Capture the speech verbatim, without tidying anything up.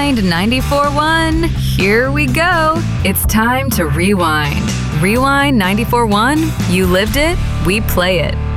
Rewind ninety-four point one. Here we go. It's time to rewind. Rewind ninety-four point one. You lived it, we play it.